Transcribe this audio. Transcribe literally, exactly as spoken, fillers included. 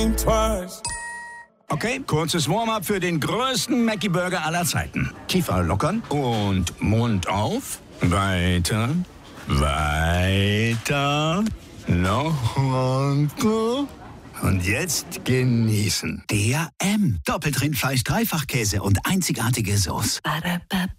Okay, kurzes Warm-up für den größten Mackie-Burger aller Zeiten. Kiefer lockern und Mund auf. Weiter, weiter, noch weiter. Und jetzt genießen. Der M. Doppelt Rindfleisch, Dreifachkäse und einzigartige Sauce. Ba-da-ba-ba.